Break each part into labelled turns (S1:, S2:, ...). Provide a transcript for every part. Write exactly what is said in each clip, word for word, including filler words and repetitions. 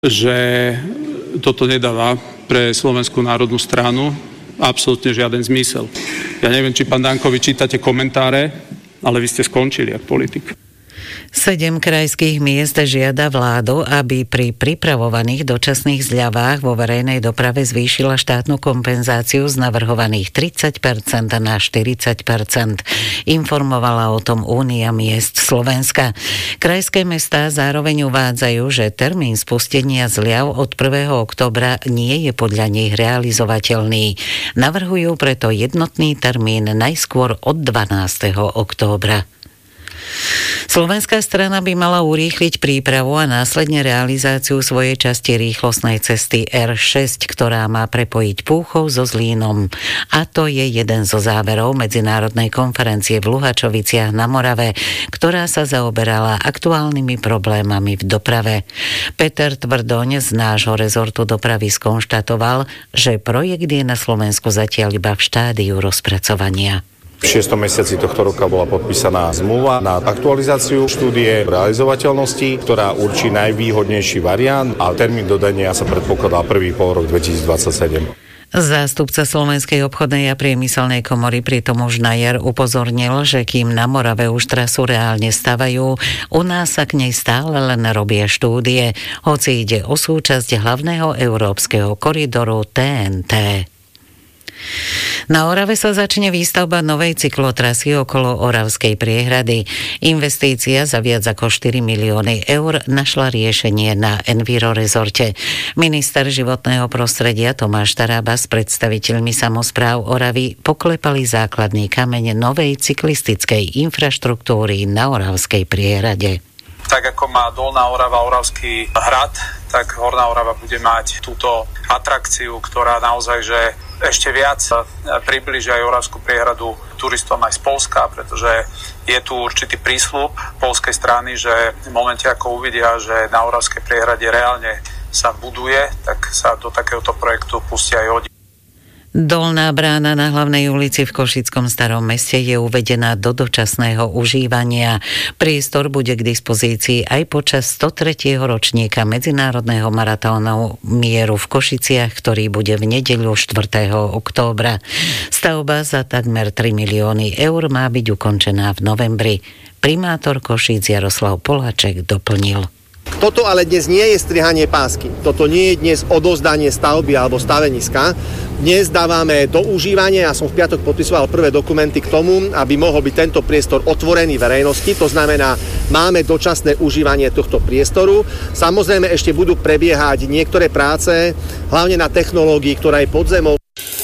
S1: že toto nedáva pre Slovenskú národnú stranu absolútne žiaden zmysel. Ja neviem, či pán Danko, vy čítate komentáre, ale vy ste skončili ako politik.
S2: Sedem krajských miest žiada vládu, aby pri pripravovaných dočasných zľavách vo verejnej doprave zvýšila štátnu kompenzáciu z navrhovaných tridsať percent na štyridsať percent. Informovala o tom Únia miest Slovenska. Krajské mestá zároveň uvádzajú, že termín spustenia zľav od prvého októbra nie je podľa nich realizovateľný. Navrhujú preto jednotný termín najskôr od dvanásteho októbra. Slovenská strana by mala urýchliť prípravu a následne realizáciu svojej časti rýchlostnej cesty er šesť, ktorá má prepojiť Púchov so Zlínom. A to je jeden zo záverov medzinárodnej konferencie v Luhačoviciach na Morave, ktorá sa zaoberala aktuálnymi problémami v doprave. Peter Tvrdoň z nášho rezortu dopravy skonštatoval, že projekt je na Slovensku zatiaľ iba v štádiu rozpracovania.
S3: V šiestom mesiaci tohto roka bola podpísaná zmluva na aktualizáciu štúdie realizovateľnosti, ktorá určí najvýhodnejší variant a termín dodania sa predpokladá prvý polrok dvetisícdvadsaťsedem.
S2: Zástupca Slovenskej obchodnej a priemyselnej komory pritom už na jar upozornil, že kým na Morave už trasu reálne stavajú, u nás sa k nej stále len robia štúdie, hoci ide o súčasť hlavného európskeho koridoru té en té. Na Orave sa začne výstavba novej cyklotrasy okolo Oravskej priehrady. Investícia za viac ako štyri milióny eur našla riešenie na Enviro rezorte. Minister životného prostredia Tomáš Taraba s predstaviteľmi samospráv Oravy poklepali základný kameň novej cyklistickej infraštruktúry na Oravskej priehrade.
S4: Tak ako má Dolná Orava Oravský hrad, tak Horná Orava bude mať túto atrakciu, ktorá naozaj že ešte viac priblíži aj Oravskú priehradu turistom aj z Poľska, pretože je tu určitý prísľub poľskej strany, že v momente ako uvidia, že na Oravskej priehrade reálne sa buduje, tak sa do takéhoto projektu pustia aj oni.
S2: Dolná brána na hlavnej ulici v Košickom Starom meste je uvedená do dočasného užívania. Priestor bude k dispozícii aj počas stotretieho ročníka Medzinárodného maratónu mieru v Košiciach, ktorý bude v nedeľu štvrtého októbra. Stavba za takmer tri milióny eur má byť ukončená v novembri. Primátor Košíc Jaroslav Poláček doplnil.
S5: Toto ale dnes nie je strihanie pásky. Toto nie je dnes odozdanie stavby alebo staveniska. Dnes dávame do užívania, ja som v piatok podpisoval prvé dokumenty k tomu, aby mohol byť tento priestor otvorený verejnosti. To znamená, máme dočasné užívanie tohto priestoru. Samozrejme ešte budú prebiehať niektoré práce, hlavne na technológii, ktorá je pod zemou.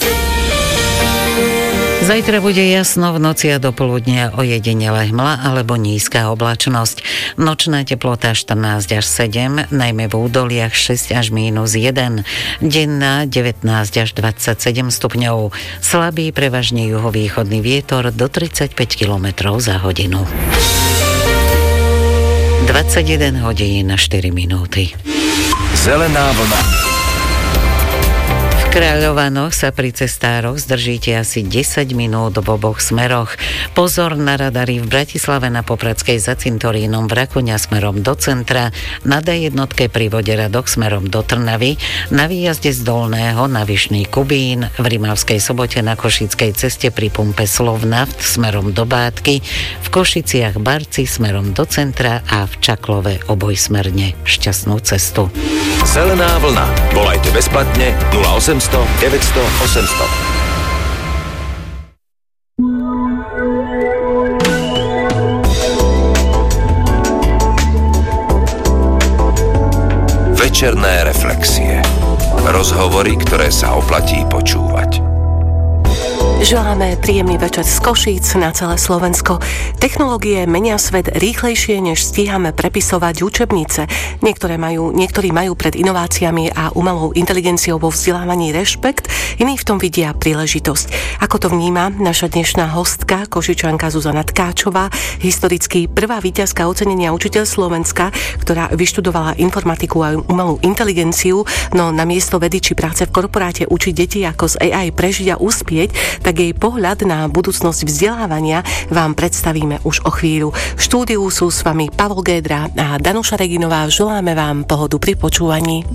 S2: Zajtra bude jasno, v noci a do poludnia ojedinele hmla alebo nízka oblačnosť. Nočná teplota štrnásť až sedem, najmä v údoliach šesť až mínus jeden. Denná devätnásť až dvadsaťsedem stupňov. Slabý prevažne juhovýchodný vietor do tridsaťpäť kilometrov za hodinu. dvadsaťjeden hodín na štyri minúty.
S6: Zelená vlna.
S2: V Kráľovanoch sa pri cestároch zdržíte asi desať minút v oboch smeroch. Pozor na radary v Bratislave na Popradskej za cintorínom, v Rakuňa smerom do centra, na dé jednotke pri Voderadoch smerom do Trnavy, na výjazde z Dolného na Vyšný Kubín, v Rimavskej Sobote na Košickej ceste pri pumpe Slovnaft smerom do Bátky, v Košiciach Barci smerom do centra a v Čaklove obojsmerne. Šťastnú cestu.
S6: Zelená vlna. Volajte bezplatne nula osemsto deväťsto osemsto. Večerné reflexie. Rozhovory, ktoré sa oplatí počúvať.
S7: Želáme príjemný večer z Košíc na celé Slovensko. Technológie menia svet rýchlejšie, než stíhame prepisovať učebnice. Niektoré majú, niektorí majú pred inováciami a umelou inteligenciou vo vzdelávaní rešpekt, iní v tom vidia príležitosť. Ako to vníma naša dnešná hostka, Košičanka Zuzana Tkáčová, historicky prvá víťazka ocenenia Učiteľ Slovenska, ktorá vyštudovala informatiku a umelú inteligenciu, no namiesto vedy či práce v korporáte učiť deti ako z á í prežiť a uspieť, tak tak jej pohľad na budúcnosť vzdelávania vám predstavíme už o chvíľu. V štúdiu sú s vami Pavol Gédra a Danuša Reginová. Želáme vám pohodu pri počúvaní.